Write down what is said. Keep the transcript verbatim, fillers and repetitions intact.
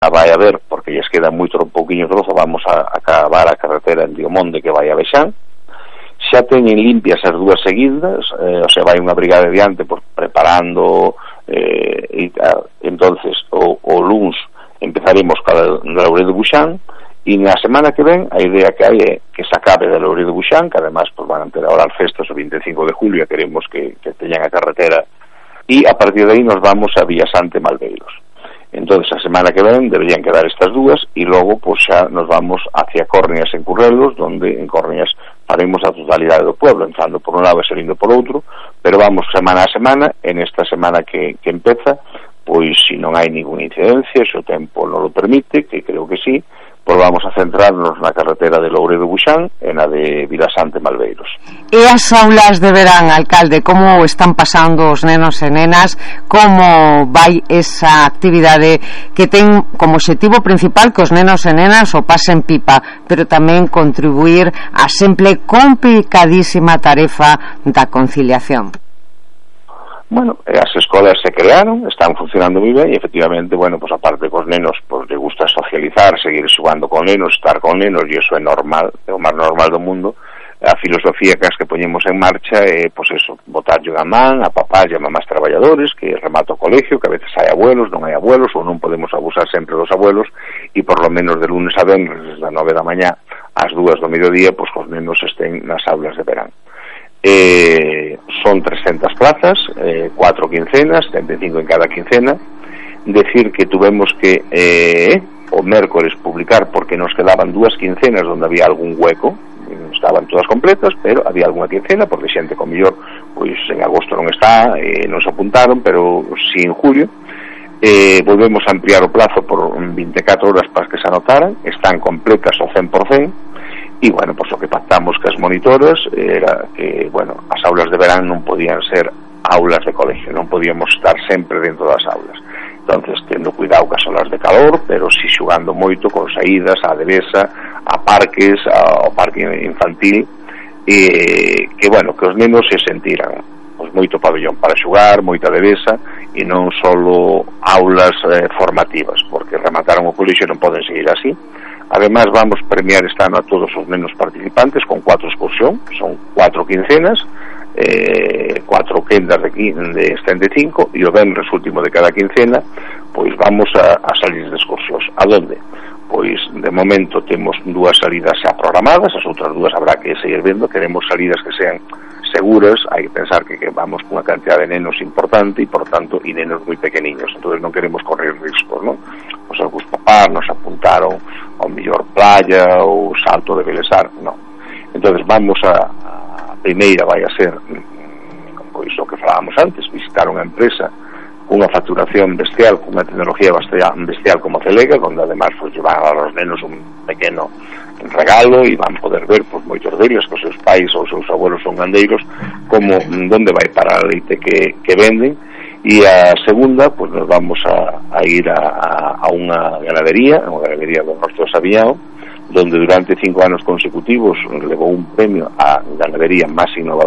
vai a ver, porque lles queda moito pouquiño trozo, vamos a, a acabar a carretera en Diomonde que vai a Bexán. Xa teñen limpias as dúas seguidas, eh, o sea, vai unha brigada diante por preparando, eh, e, a, entonces o, o luns empezaremos ca Louredo de Buxán, e na semana que ven a idea que hai é que se acabe de Louredo de Buxán, que además pues, van a ter ahora as festas o vinte e cinco de julio, queremos que, que teñan a carretera, e a partir de aí nos vamos a Villasante Malveiros. Entonces a semana que ven deberían quedar estas dúas e logo pues xa nos vamos hacia Córneas en Currelos, donde en Córneas faremos a totalidade do pueblo, entrando por un lado e salindo por outro, pero vamos semana a semana. En esta semana que, que empeza, pois se non hai ninguna incidencia, se o tempo non lo permite, que creo que sí, pois vamos a centrarnos na carretera de Louredo de Buxán e na de Vilasante Malveiros. E as aulas de verán, alcalde, como están pasando os nenos e nenas? Como vai esa actividade que ten como objetivo principal que os nenos e nenas o pasen pipa, pero tamén contribuir á sempre complicadísima tarefa da conciliación? Bueno, as escolas se crearon, están funcionando moi ben e efectivamente, bueno, pues aparte cos nenos, pues le gusta socializar, seguir xogando con nenos, estar con nenos, e iso é normal, é o máis normal do mundo. A filosofía que as que poñemos en marcha é, pues eso, botar unha man a papás e a mamás traballadores, que remata o colegio, que a veces hai abuelos, non hai abuelos, ou non podemos abusar sempre dos abuelos, e por lo menos de lunes a venres, desde a nove da mañá ás dúas do mediodía, pues os nenos estén nas aulas de verán. Eh, son trescentas plazas, eh, cuatro quincenas, setenta y cinco en cada quincena. Decir que tuvemos que eh, o mércores publicar porque nos quedaban dúas quincenas donde había algún hueco, estaban todas completas, pero había alguna quincena porque xente con mellor pois en agosto non está, eh, non se apuntaron, pero si en julio. Eh, volvemos a ampliar o plazo por vinte e catro horas para que se anotaran, están completas ao cen por cen. E, bueno, pois o que pactamos que as monitoras era que, bueno, as aulas de verán non podían ser aulas de colegio, non podíamos estar sempre dentro das aulas. Entonces, tendo cuidado que as aulas de calor, pero si xugando moito con saídas á devesa, a parques, ao parque infantil, e que, bueno, que os nenos se sentiran pois moito pabellón para xugar, moita devesa, e non solo aulas eh, formativas, porque remataron o colexio e non poden seguir así. Además vamos premiar este ano a todos os nenos participantes con cuatro excursión, son cuatro quincenas, eh, cuatro quendas de, de setenta e cinco, e o venres último de cada quincena pois vamos a, a salir de excursións. A donde? Pois de momento temos dúas salidas xa programadas, as outras dúas habrá que seguir vendo, queremos salidas que sean seguras, hai que pensar que, que vamos con unha cantidad de nenos importante e por tanto e nenos moi pequeniños, entonces non queremos correr riscos, non? Pois algúns papás nos apuntaron ao mellor playa ou salto de Belesar, non. Entonces vamos a, a primeira vai a ser pois o que falábamos antes, visitar unha empresa cunha facturación bestial, cunha tecnología bestial como Celega, onde además pues, llevan a los nenos un pequeno regalo e van poder ver pues, moitos deles que os seus pais ou os seus abuelos son gandeiros, como onde vai para a leite que, que venden. E a segunda, pues nos vamos a, a ir a, a unha ganadería, a unha ganadería do norte do Sabiñao, donde durante cinco anos consecutivos levou un premio a ganadería máis innovadora